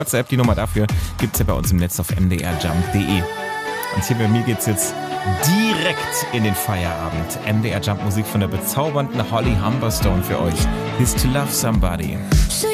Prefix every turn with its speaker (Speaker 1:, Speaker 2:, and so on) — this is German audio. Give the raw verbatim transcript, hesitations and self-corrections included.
Speaker 1: WhatsApp. Die Nummer dafür gibt es ja bei uns im Netz auf m d r jump punkt d e. Und hier bei mir geht's jetzt direkt in den Feierabend. M D R Jump Musik von der bezaubernden Holly Humberstone für euch. He's to Love Somebody.